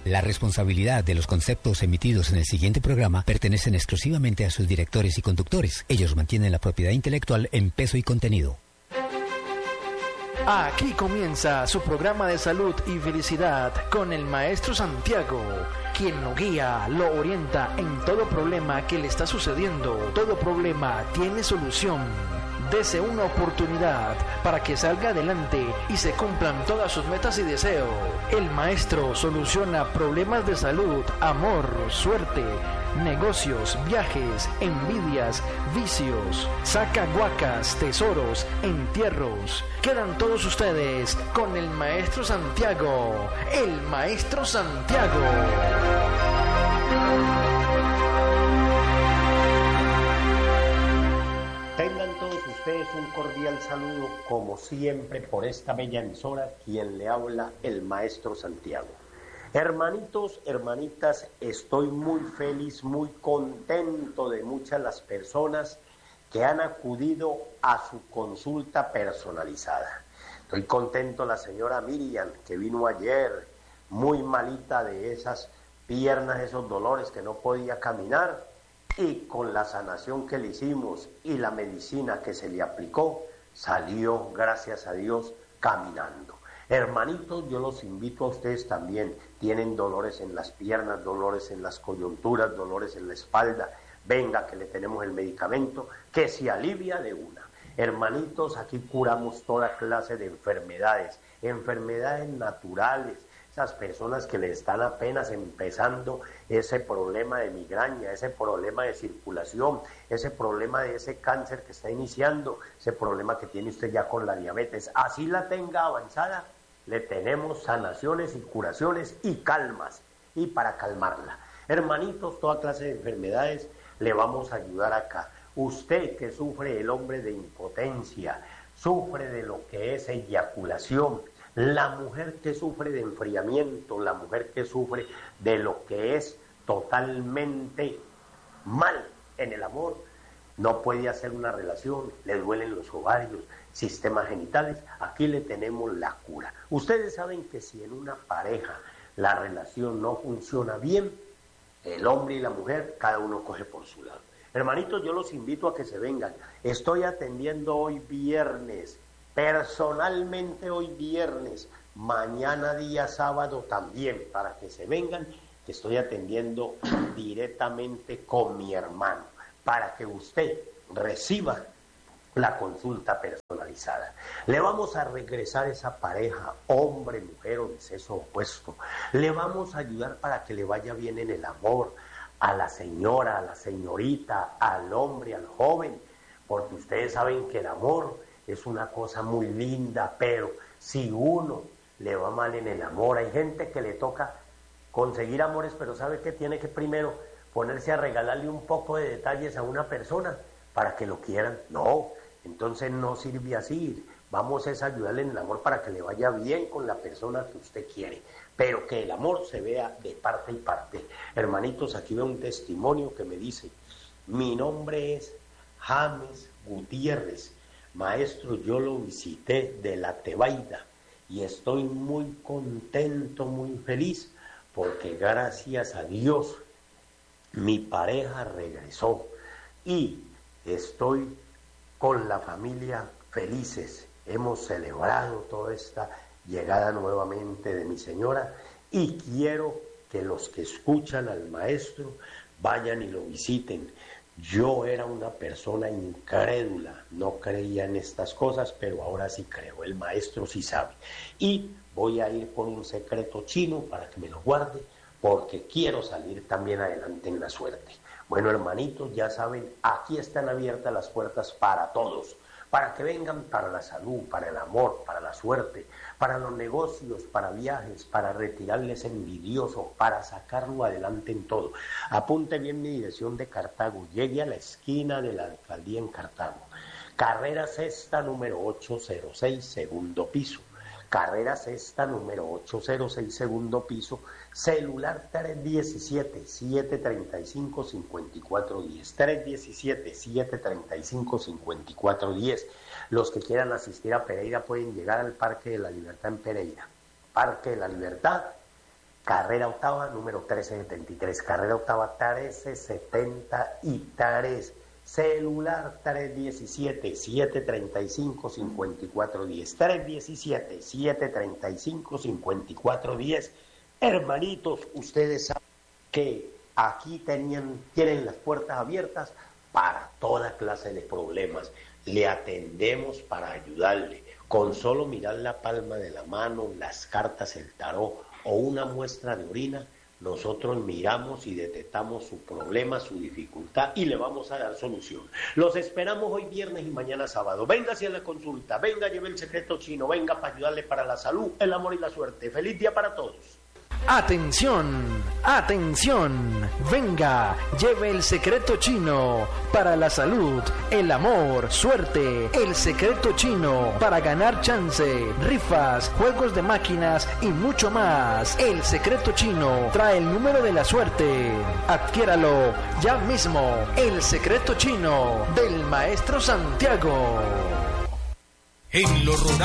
La responsabilidad de los conceptos emitidos en el siguiente programa pertenecen exclusivamente a sus directores y conductores. Ellos mantienen la propiedad intelectual en peso y contenido. Aquí comienza su programa de salud y felicidad con el maestro Santiago, quien lo guía, lo orienta en todo problema que le está sucediendo. Todo problema tiene solución. Dese una oportunidad para que salga adelante y se cumplan todas sus metas y deseos. El maestro soluciona problemas de salud, amor, suerte, negocios, viajes, envidias, vicios, saca guacas, tesoros, entierros. Quedan todos ustedes con el maestro Santiago. El maestro Santiago. Tengan todos ustedes un cordial saludo, como siempre, por esta bella emisora, quien le habla, el maestro Santiago. Hermanitos, hermanitas, estoy muy feliz, muy contento de muchas las personas que han acudido a su consulta personalizada. Estoy contento la señora Miriam, que vino ayer, muy malita de esas piernas, esos dolores que no podía caminar, y con la sanación que le hicimos y la medicina que se le aplicó, salió, gracias a Dios, caminando. Hermanitos, yo los invito a ustedes también. Tienen dolores en las piernas, dolores en las coyunturas, dolores en la espalda. Venga, que le tenemos el medicamento que se alivia de una. Hermanitos, aquí curamos toda clase de enfermedades, enfermedades naturales. Esas personas que le están apenas empezando ese problema de migraña, ese problema de circulación, ese problema de ese cáncer que está iniciando, ese problema que tiene usted ya con la diabetes, así la tenga avanzada, le tenemos sanaciones y curaciones y calmas, y para calmarla. Hermanitos, toda clase de enfermedades le vamos a ayudar acá. Usted que sufre, el hombre, de impotencia, sufre de lo que es eyaculación, la mujer que sufre de enfriamiento, la mujer que sufre de lo que es totalmente mal en el amor, no puede hacer una relación, le duelen los ovarios, sistemas genitales, aquí le tenemos la cura. Ustedes saben que si en una pareja la relación no funciona bien, el hombre y la mujer, cada uno coge por su lado. Hermanitos, yo los invito a que se vengan. Estoy atendiendo hoy viernes, personalmente hoy viernes, mañana día sábado también, para que se vengan, que estoy atendiendo directamente con mi hermano, para que usted reciba la consulta personalizada. Le vamos a regresar esa pareja, hombre, mujer o de sexo opuesto. Le vamos a ayudar para que le vaya bien en el amor, a la señora, a la señorita, al hombre, al joven, porque ustedes saben que el amor es una cosa muy linda, pero si uno le va mal en el amor, hay gente que le toca conseguir amores, pero sabe que tiene que primero ponerse a regalarle un poco de detalles a una persona para que lo quieran. No, entonces no sirve así. Vamos a ayudarle en el amor para que le vaya bien con la persona que usted quiere, pero que el amor se vea de parte y parte. Hermanitos, aquí veo un testimonio que me dice: mi nombre es James Gutiérrez. Maestro, yo lo visité de la Tebaida y estoy muy contento, muy feliz, porque gracias a Dios mi pareja regresó y estoy con la familia felices. Hemos celebrado toda esta llegada nuevamente de mi señora y quiero que los que escuchan al maestro vayan y lo visiten. Yo era una persona incrédula, no creía en estas cosas, pero ahora sí creo, el maestro sí sabe. Y voy a ir por un secreto chino para que me lo guarde, porque quiero salir también adelante en la suerte. Bueno, hermanitos, ya saben, aquí están abiertas las puertas para todos, para que vengan para la salud, para el amor, para la suerte, para los negocios, para viajes, para retirarles envidioso, para sacarlo adelante en todo. Apunte bien mi dirección de Cartago, llegue a la esquina de la alcaldía en Cartago, carrera sexta número 806, segundo piso. Carrera sexta número 806, segundo piso, celular 317-735-5410, 317-735-5410. Los que quieran asistir a Pereira pueden llegar al Parque de la Libertad en Pereira. Parque de la Libertad, carrera octava, número 1373, carrera octava 1373, celular 317-735-5410, 317-735-5410. Hermanitos, ustedes saben que aquí tienen las puertas abiertas para toda clase de problemas. Le atendemos para ayudarle. Con solo mirar la palma de la mano, las cartas, el tarot o una muestra de orina, nosotros miramos y detectamos su problema, su dificultad y le vamos a dar solución. Los esperamos hoy viernes y mañana sábado. Venga hacia la consulta, venga, lleve el secreto chino, venga para ayudarle para la salud, el amor y la suerte. Feliz día para todos. Atención, atención, venga, lleve el secreto chino para la salud, el amor, suerte, el secreto chino para ganar chance, rifas, juegos de máquinas y mucho más. El secreto chino trae el número de la suerte. Adquiéralo ya mismo. El secreto chino del Maestro Santiago. En lo rural